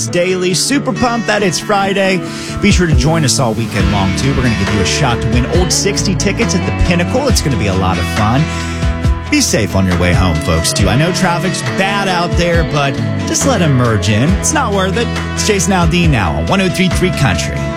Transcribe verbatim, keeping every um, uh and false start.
Sports Daily. Super pumped that it's Friday. Be sure to join us all weekend long, too. We're going to give you a shot to win Old sixty tickets at the Pinnacle. It's going to be a lot of fun. Be safe on your way home, folks, too. I know traffic's bad out there, but just let them merge in. It's not worth it. It's Jason Aldean now on one oh three point three Country.